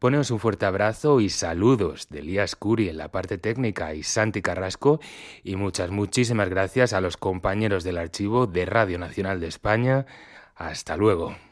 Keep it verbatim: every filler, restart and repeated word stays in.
Poneos un fuerte abrazo y saludos de Elías Curi en la parte técnica y Santi Carrasco, y muchas, muchísimas gracias a los compañeros del archivo de Radio Nacional de España. Hasta luego.